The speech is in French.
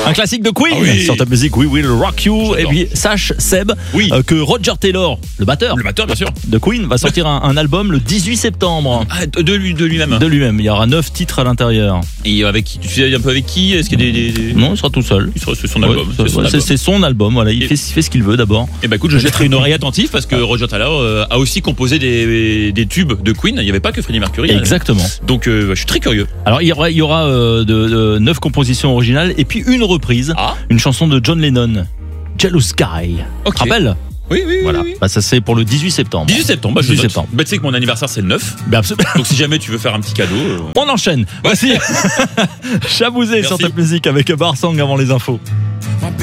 Un classique de Queen sur ta musique We Will Rock You. J'adore. Et puis sache Seb que Roger Taylor, le batteur bien sûr. de Queen, va sortir un album le 18 septembre. Ah, de lui-même. De lui-même. Il y aura 9 titres à l'intérieur. Et avec qui? Tu sais un peu avec qui? Est-ce qu'il y a des... Non, il sera tout seul. C'est son album. C'est son album. Voilà, il fait ce qu'il veut d'abord. Et bah écoute, je jetterai une oreille attentive parce que Roger Taylor a aussi composé des tubes de Queen. Il n'y avait pas que Freddie Mercury. Exactement. Donc je suis très curieux. Alors il y aura 9 compositions originales et puis une reprise, une chanson de John Lennon, Jealous Guy. Tu te rappelles? Oui. Voilà. Oui. Bah, ça c'est pour le 18 septembre. 18 septembre, 18 septembre. Bah, tu sais que mon anniversaire c'est le 9. Bah, absolument. Donc si jamais tu veux faire un petit cadeau. On enchaîne. Voici Chabouzé sur ta musique avec Barsang avant les infos.